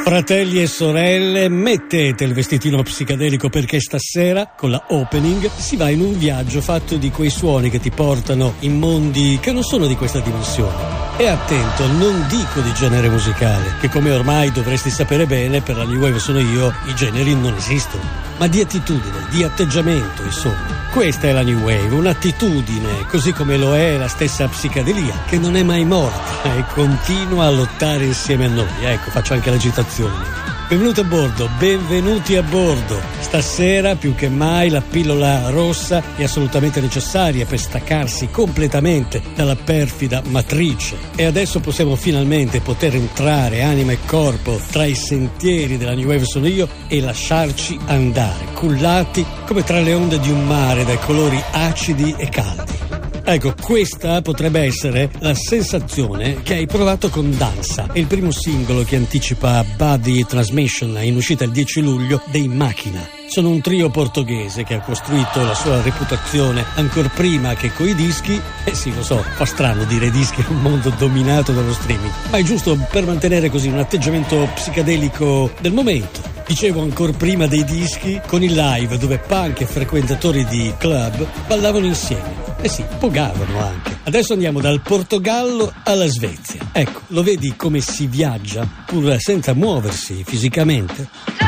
Fratelli e sorelle, mettete il vestitino psicadelico perché stasera, con la opening, si va in un viaggio fatto di quei suoni che ti portano in mondi che non sono di questa dimensione. E attento, non dico di genere musicale, che come ormai dovresti sapere bene, per la New Wave sono io, i generi non esistono, ma di attitudine, di atteggiamento, insomma. Questa è la New Wave, un'attitudine, così come lo è la stessa psicadelia, che non è mai morta e continua a lottare insieme a noi. Ecco, faccio anche l'agitazione. Benvenuti a bordo, benvenuti a bordo. Stasera più che mai la pillola rossa è assolutamente necessaria per staccarsi completamente dalla perfida matrice. E adesso possiamo finalmente poter entrare anima e corpo tra i sentieri della New Wave sono io e lasciarci andare, cullati come tra le onde di un mare dai colori acidi e caldi. Ecco, questa potrebbe essere la sensazione che hai provato con Danza, è il primo singolo che anticipa Body Transmission, in uscita il 10 luglio, dei Machina. Sono un trio portoghese che ha costruito la sua reputazione ancor prima che coi dischi. Sì, lo so, fa strano dire dischi in un mondo dominato dallo streaming, ma è giusto per mantenere così un atteggiamento psicadelico del momento. Dicevo ancor prima dei dischi, con il live dove punk e frequentatori di club ballavano insieme. Sì, pogavano anche. Adesso andiamo dal Portogallo alla Svezia. Ecco, lo vedi come si viaggia pur senza muoversi fisicamente?